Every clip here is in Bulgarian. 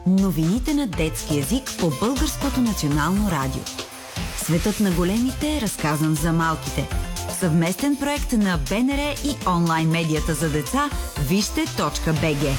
Новините на детски език по Българското национално радио. Светът на големите е разказан за малките. Съвместен проект на БНР и онлайн медията за деца Вижте.бг.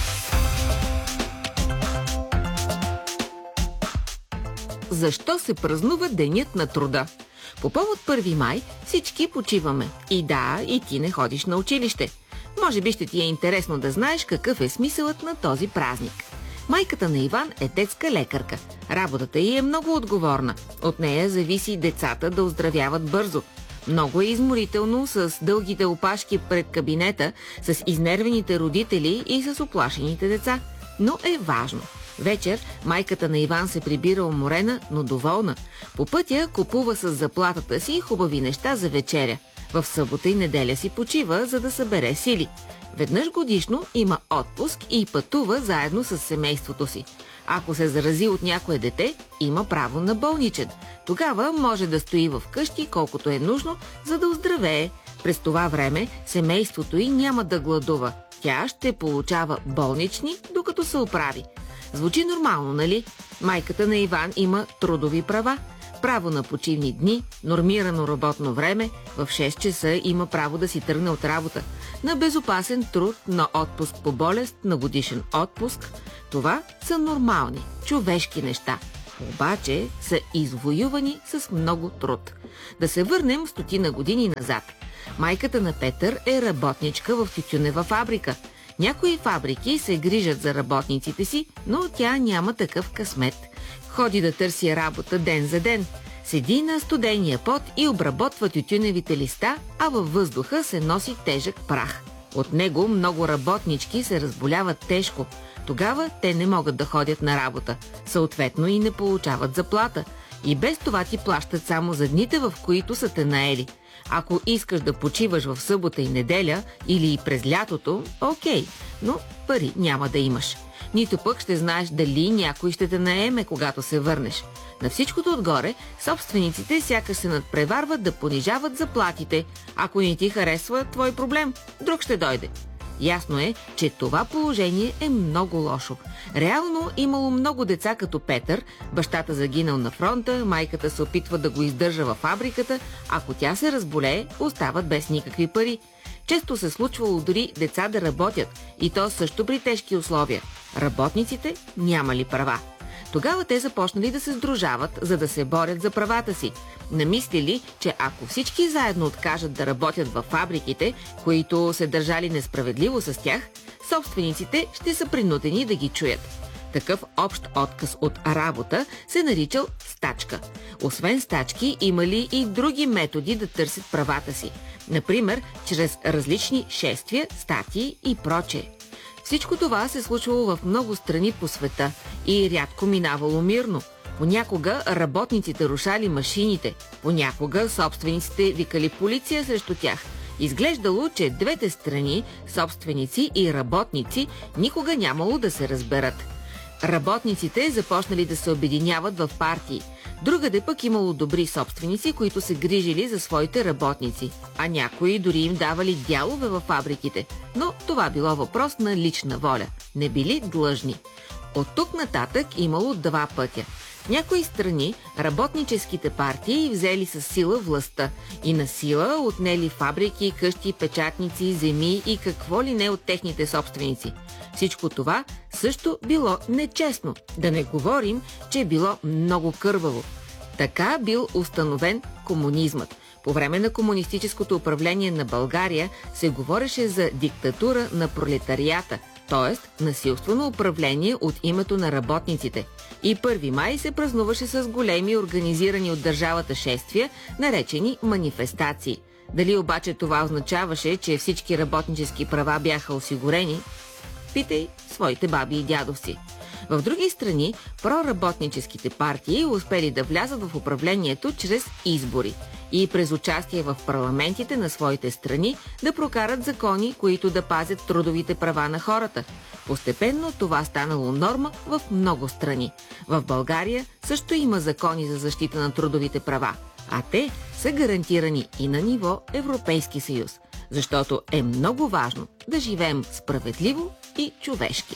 Защо се празнува Денят на труда? По повод 1 май всички почиваме. И да, и ти не ходиш на училище. Може би ще ти е интересно да знаеш какъв е смисълът на този празник. Майката на Иван е детска лекарка. Работата й е много отговорна. От нея зависи децата да оздравяват бързо. Много е изморително с дългите опашки пред кабинета, с изнервените родители и с оплашените деца. Но е важно. Вечер майката на Иван се прибира уморена, но доволна. По пътя купува с заплатата си хубави неща за вечеря. В събота и неделя си почива, за да събере сили. Веднъж годишно има отпуск и пътува заедно с семейството си. Ако се зарази от някое дете, има право на болничен. Тогава може да стои в къщи колкото е нужно, за да оздравее. През това време семейството й няма да гладува. Тя ще получава болнични, докато се оправи. Звучи нормално, нали? Майката на Иван има трудови права. Право на почивни дни, нормирано работно време, в 6 часа има право да си тръгне от работа, на безопасен труд, на отпуск по болест, на годишен отпуск. Това са нормални, човешки неща. Обаче са извоювани с много труд. Да се върнем 100 години назад. Майката на Петър е работничка в тютюнева фабрика. Някои фабрики се грижат за работниците си, но тя няма такъв късмет. Ходи да търси работа ден за ден. Седи на студения пот и обработва тютюневите листа, а във въздуха се носи тежък прах. От него много работнички се разболяват тежко. Тогава те не могат да ходят на работа. Съответно и не получават заплата. И без това ти плащат само за дните, в които са те наели. Ако искаш да почиваш в събота и неделя или и през лятото, окей, но пари няма да имаш. Нито пък ще знаеш дали някой ще те наеме, когато се върнеш. На всичкото отгоре, собствениците сякаш се надпреварват да понижават заплатите. Ако не ти харесва, твой проблем, друг ще дойде. Ясно е, че това положение е много лошо. Реално имало много деца като Петър, бащата загинал на фронта, майката се опитва да го издържа във фабриката, ако тя се разболее, остават без никакви пари. Често се случвало дори деца да работят, и то също при тежки условия. Работниците нямали права. Тогава те започнали да се сдружават, за да се борят за правата си. Намислили, че ако всички заедно откажат да работят във фабриките, които се държали несправедливо с тях, собствениците ще са принудени да ги чуят. Такъв общ отказ от работа се наричал стачка. Освен стачки, имали и други методи да търсят правата си. Например, чрез различни шествия, статии и прочее. Всичко това се случвало в много страни по света и рядко минавало мирно. Понякога работниците рушали машините, понякога собствениците викали полиция срещу тях. Изглеждало, че двете страни, собственици и работници, никога нямало да се разберат. Работниците започнали да се обединяват в партии. Другаде пък имало добри собственици, които се грижили за своите работници, а някои дори им давали дялове във фабриките. Но това било въпрос на лична воля. Не били длъжни. От тук нататък имало два пътя. В някои страни работническите партии взели със сила властта и на сила отнели фабрики, къщи, печатници, земи и какво ли не от техните собственици. Всичко това също било нечестно. Да не говорим, че е било много кърваво. Така бил установен комунизмът. По време на комунистическото управление на България се говореше за диктатура на пролетарията, т.е. насилствено управление от името на работниците. И 1 май се празнуваше с големи организирани от държавата шествия, наречени манифестации. Дали обаче това означаваше, че всички работнически права бяха осигурени? Питай своите баби и дядовци. В други страни проработническите партии успели да влязат в управлението чрез избори и през участие в парламентите на своите страни да прокарат закони, които да пазят трудовите права на хората. Постепенно това станало норма в много страни. В България също има закони за защита на трудовите права, а те са гарантирани и на ниво Европейски съюз, защото е много важно да живеем справедливо и човешки.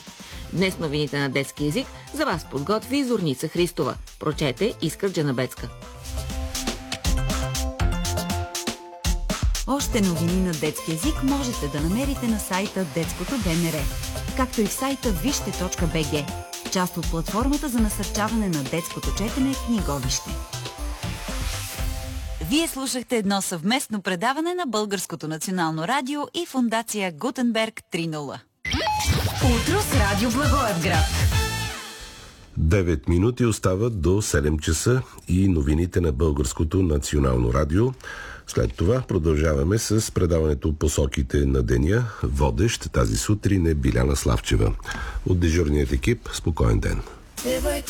Днес новините на детски език за вас подготви Зорница Христова. Прочете Искра Джанабецка. Още новини на детски език можете да намерите на сайта Детското БНР, както и в сайта вижте.бг, част от платформата за насърчаване на детското четене Книговище. Вие слушахте едно съвместно предаване на Българското национално радио и фондация Гутенберг 3.0. Утро с Радио Благоевград. 9 минути остават до 7 часа и новините на Българското национално радио. След това продължаваме с предаването Посоките на деня. Водещ тази сутрин е Биляна Славчева. От дежурният екип, спокоен ден.